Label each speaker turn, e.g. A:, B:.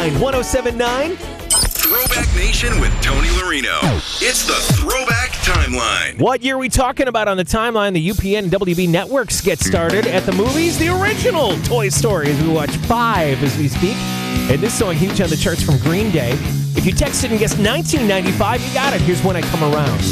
A: find 1079.
B: Throwback Nation with Tony Marino. It's the Throwback Timeline.
A: What year are we talking about on the timeline? The UPN and WB networks get started at the movies. The original Toy Story, as we watch 5 as we speak. And this song huge on the charts from Green Day. If you texted and guessed 1995, you got it. Here's When I Come Around.